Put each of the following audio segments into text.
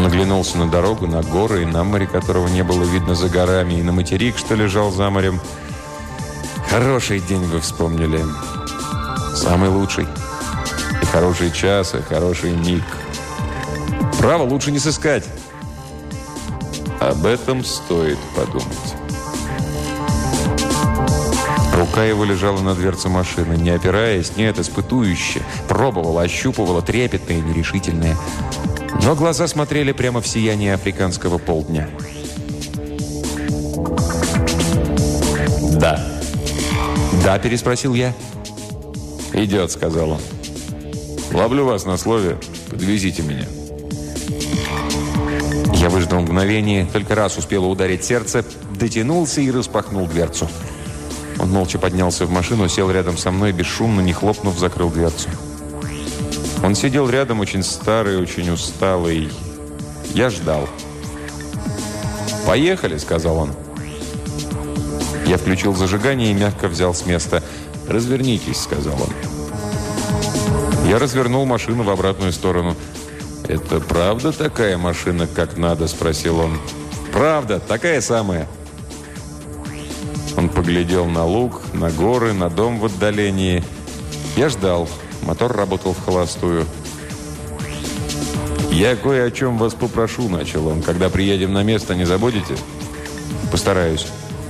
оглянулся на дорогу, на горы и на море, которого не было видно за горами, и на материк, что лежал за морем. Хороший день вы вспомнили. Самый лучший. И хороший час, и хороший миг. Право лучше не сыскать. Об этом стоит подумать. Рука его лежала на дверце машины, не опираясь, нет, испытующе. Пробовала, ощупывала, трепетная и нерешительная. Но глаза смотрели прямо в сияние африканского полдня. «Да». «Да», переспросил я. «Идет», — сказал он. «Ловлю вас на слове. Подвезите меня». Я выждал мгновение, только раз успела ударить сердце, дотянулся и распахнул дверцу. Он молча поднялся в машину, сел рядом со мной, бесшумно, не хлопнув, закрыл дверцу. Он сидел рядом, очень старый, очень усталый. Я ждал. «Поехали», — сказал он. Я включил зажигание и мягко взял с места. «Развернитесь», — сказал он. Я развернул машину в обратную сторону. «Это правда такая машина, как надо?» – спросил он. «Правда, такая самая». Он поглядел на луг, на горы, на дом в отдалении. Я ждал. Мотор работал в холостую. «Я кое о чем вас попрошу», – начал он. «Когда приедем на место, не забудете?» «Постараюсь».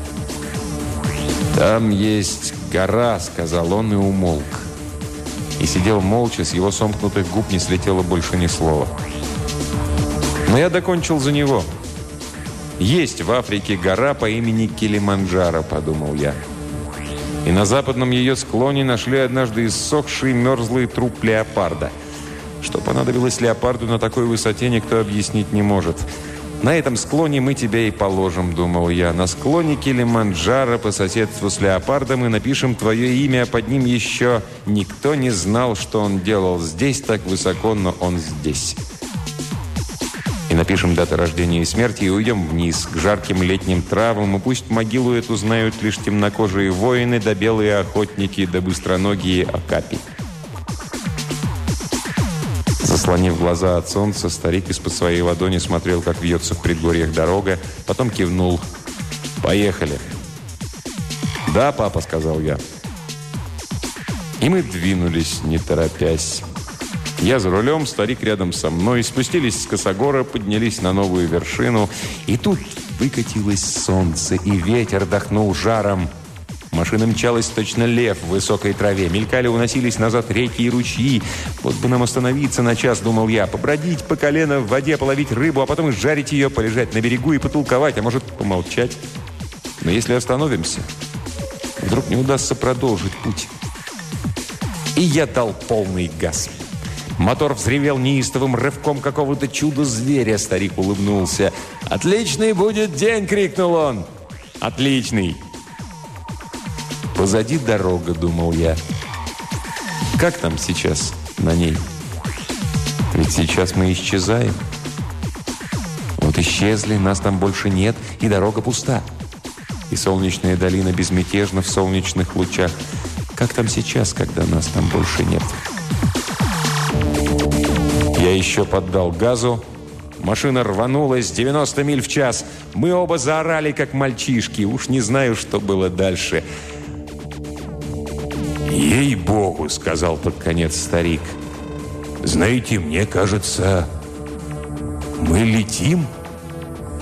«Там есть гора», – сказал он и умолк. И сидел молча, с его сомкнутых губ не слетело больше ни слова. Но я докончил за него. «Есть в Африке гора по имени Килиманджаро», – подумал я. И на западном ее склоне нашли однажды иссохший мерзлый труп леопарда. Что понадобилось леопарду на такой высоте, никто объяснить не может. «На этом склоне мы тебя и положим», – думал я. «На склоне Килиманджаро по соседству с леопардом и напишем твое имя, а под ним еще никто не знал, что он делал здесь так высоко, но он здесь». И напишем даты рождения и смерти, и уйдем вниз, к жарким летним травам, и пусть могилу эту знают лишь темнокожие воины, да белые охотники, да быстроногие окапи. Заслонив глаза от солнца, старик из-под своей ладони смотрел, как вьется в предгорьях дорога, потом кивнул. «Поехали». «Да, папа», — сказал я. И мы двинулись, не торопясь. Я за рулем, старик рядом со мной. Спустились с косогора, поднялись на новую вершину. И тут выкатилось солнце, и ветер дохнул жаром. Машина мчалась точно лев в высокой траве. Мелькали, уносились назад реки и ручьи. Вот бы нам остановиться на час, думал я. Побродить по колено в воде, половить рыбу, а потом жарить ее, полежать на берегу и потолковать, а может помолчать. Но если остановимся, вдруг не удастся продолжить путь. И я дал полный газ. Мотор взревел неистовым рывком какого-то чудо-зверя. Старик улыбнулся. «Отличный будет день!» — крикнул он. «Отличный!» Позади дорога, думал я. Как там сейчас на ней? Ведь сейчас мы исчезаем. Вот исчезли, нас там больше нет, и дорога пуста. И солнечная долина безмятежна в солнечных лучах. Как там сейчас, когда нас там больше нет? Я еще поддал газу. Машина рванулась 90 миль в час. Мы оба заорали, как мальчишки. Уж не знаю, что было дальше. «Ей-богу», — сказал под конец старик. «Знаете, мне кажется, мы летим».